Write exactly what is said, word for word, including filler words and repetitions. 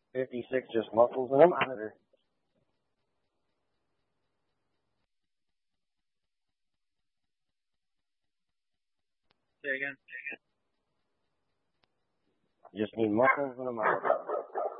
fifty-six just muscles and a monitor. Say again. Just need muscles and a monitor.